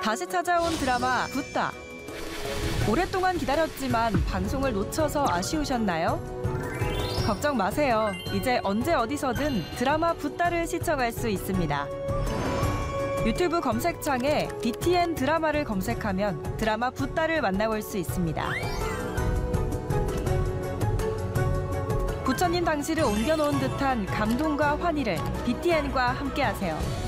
다시 찾아온 드라마 붓다. 오랫동안 기다렸지만 방송을 놓쳐서 아쉬우셨나요? 걱정 마세요. 이제 언제 어디서든 드라마 붓다를 시청할 수 있습니다. 유튜브 검색창에 BTN 드라마를 검색하면 드라마 붓다를 만나볼 수 있습니다. 부처님 당시를 옮겨놓은 듯한 감동과 환희를 BTN과 함께하세요.